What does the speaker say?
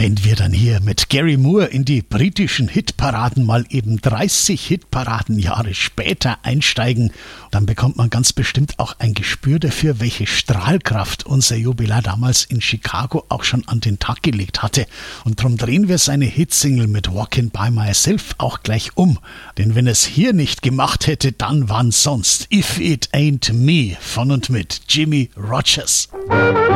Wenn wir dann hier mit Gary Moore in die britischen Hitparaden mal eben 30 Hitparadenjahre später einsteigen, dann bekommt man ganz bestimmt auch ein Gespür dafür, welche Strahlkraft unser Jubilar damals in Chicago auch schon an den Tag gelegt hatte. Und darum drehen wir seine Hitsingle mit Walking by Myself auch gleich um. Denn wenn es hier nicht gemacht hätte, dann wann sonst? If It Ain't Me von und mit Jimmie Rodgers.